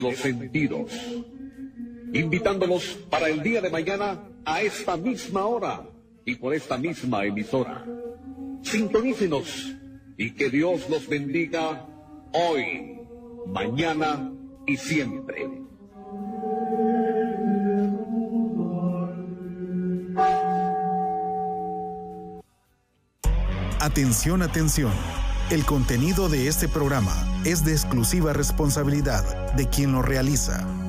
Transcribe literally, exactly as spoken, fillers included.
los sentidos, invitándolos para el día de mañana a esta misma hora y por esta misma emisora. Sintonícenos y que Dios los bendiga hoy, mañana y siempre. Atención, atención. El contenido de este programa es de exclusiva responsabilidad de quien lo realiza.